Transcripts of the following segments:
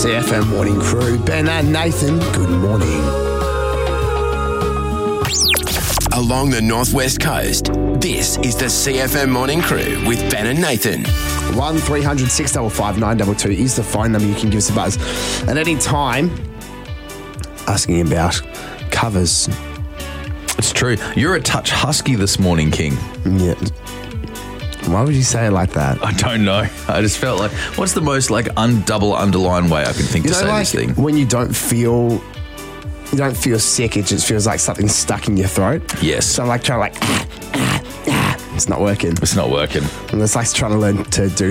CFM Morning Crew. Ben and Nathan, good morning. Along the northwest coast, this is the CFM Morning Crew with Ben and Nathan. 1300 655 922 is the phone number. You can give us a buzz at any time asking about covers. It's true. You're a touch husky this morning, King. Yeah. Why would you say it like that? I don't know. I just felt like, what's the most double underline way I can think to say this thing? When you don't feel sick, it just feels like something's stuck in your throat. Yes. So I'm like trying to it's not working. It's not working. And it's like trying to learn to do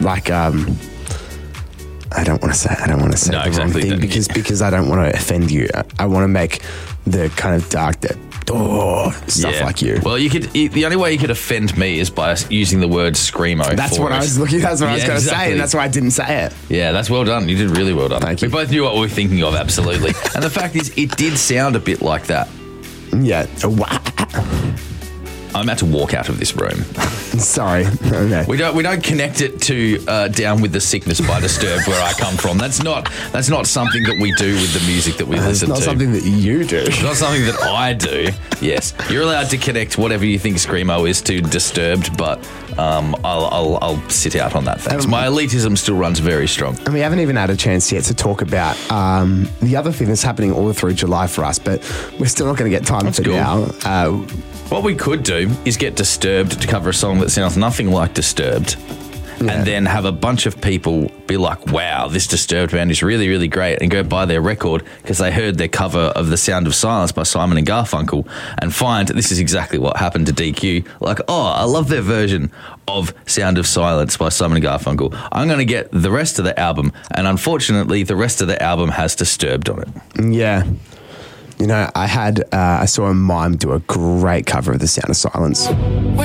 I don't want to say No, the exactly. wrong thing because I don't want to offend you. I want to make the kind of dark stuff like you. Well, the only way you could offend me is by using the word screamo. That's what I was going to say, and that's why I didn't say it. Yeah, that's well done. You did really well done. Thank you. We both knew what we were thinking of, absolutely. And the fact is, it did sound a bit like that. Yeah. I'm about to walk out of this room. Sorry. Okay. We don't connect it to Down with the Sickness by Disturbed, where I come from. That's not something that we do with the music that we listen to. It's not something that you do. It's not something that I do. Yes, you're allowed to connect whatever you think screamo is to Disturbed, but I'll sit out on that. Thanks. My elitism still runs very strong. And we haven't even had a chance yet to talk about the other thing that's happening all through July for us, but we're still not going to get time for now. What we could do is get Disturbed to cover a song that sounds nothing like Disturbed, and then have a bunch of people be like, wow, this Disturbed band is really, really great, and go buy their record because they heard their cover of The Sound of Silence by Simon and Garfunkel and find this is exactly what happened to DQ. Like, oh, I love their version of Sound of Silence by Simon and Garfunkel. I'm going to get the rest of the album, and unfortunately, the rest of the album has Disturbed on it. Yeah. You know, I saw a mime do a great cover of The Sound of Silence.